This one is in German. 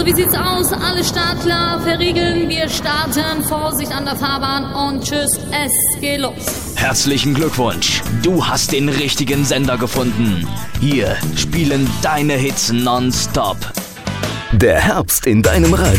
So, wie sieht's aus? Alle startklar, verriegeln. Wir starten. Vorsicht an der Fahrbahn und tschüss, es geht los. Herzlichen Glückwunsch, du hast den richtigen Sender gefunden. Hier spielen deine Hits nonstop. Der Herbst in deinem Radio.